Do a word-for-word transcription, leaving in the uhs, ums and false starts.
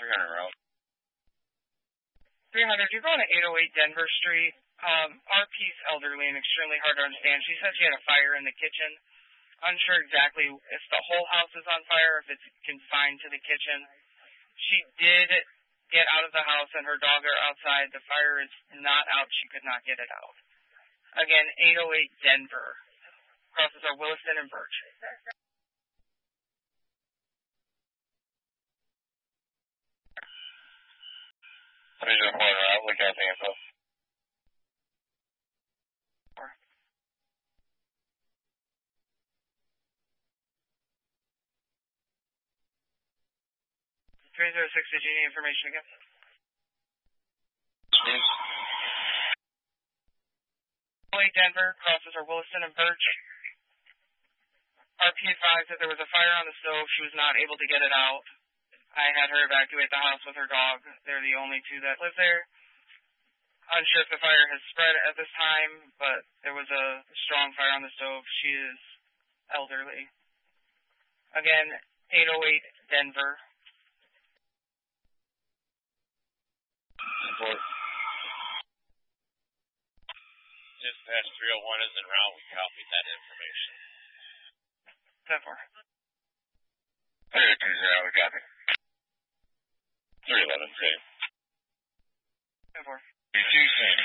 three hundred route. three hundred, you're going to eight oh eight Denver Street. Um, R P's elderly and extremely hard to understand. She said she had a fire in the kitchen. Unsure exactly if the whole house is on fire, if it's confined to the kitchen. She did get out of the house and her dog are outside. The fire is not out. She could not get it out. Again, eight oh eight Denver. Crosses are Williston and Birch. Division four, route, look out the info. three oh six, did you need information again? Please. eight oh eight Denver, crosses are Williston and Birch. R P advised that there was a fire on the stove. She was not able to get it out. I had her evacuate the house with her dog. They're the only two that live there. Unsure if the fire has spread at this time, but there was a strong fire on the stove. She is elderly. Again, eight oh eight Denver. Report. Dispatch three oh one is en route. We copied that information. ten four. three oh two zero, we copy. three eleven, same. ten four. three two, same.